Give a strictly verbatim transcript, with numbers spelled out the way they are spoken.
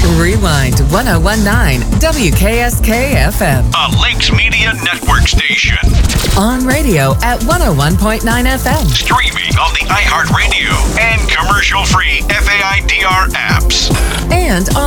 Rewind ten nineteen W K S K F M. A Lakes Media Network station. On radio at one oh one point nine F M. Streaming on the iHeartRadio and commercial-free F A I D R apps. And on